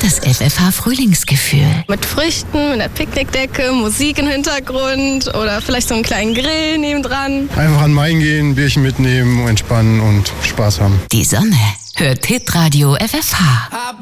das FFH-Frühlingsgefühl. Mit Früchten, mit einer Picknickdecke, Musik im Hintergrund oder vielleicht so einen kleinen Grill nebendran. Einfach an den Main gehen, ein Bierchen mitnehmen, entspannen und Spaß haben. Die Sonne hört Hitradio FFH.